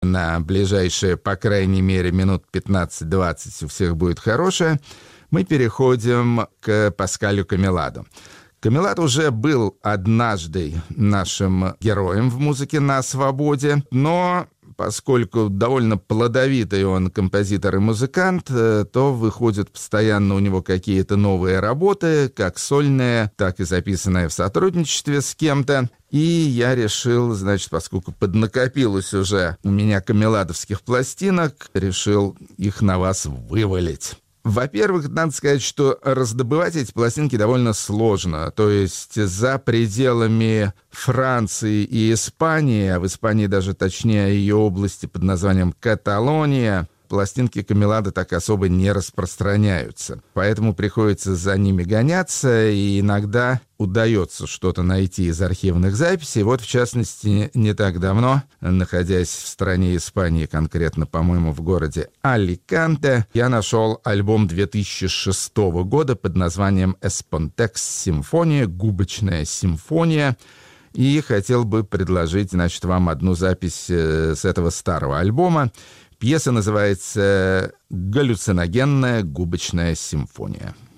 на ближайшие, по крайней мере, минут 15-20 у всех будет хорошее, мы переходим к Паскалю Камеладо. Камелад уже был однажды нашим героем в «Музыке на свободе», но поскольку довольно плодовитый он композитор и музыкант, то выходят постоянно у него какие-то новые работы, как сольные, так и записанные в сотрудничестве с кем-то. И я решил, поскольку поднакопилось уже у меня камеладовских пластинок, решил их на вас вывалить. Во-первых, надо сказать, что раздобывать эти пластинки довольно сложно. То есть за пределами Франции и Испании, а в Испании даже точнее ее области под названием Каталония, пластинки Камеладо так особо не распространяются. Поэтому приходится за ними гоняться, и иногда удается что-то найти из архивных записей. Вот, в частности, не так давно, находясь в стране Испании, конкретно, по-моему, в городе Аликанте, я нашел альбом 2006 года под названием «Эспонтекс симфония», «Губочная симфония». И хотел бы предложить, вам одну запись с этого старого альбома. Пьеса называется «Галлюциногенная губочная симфония».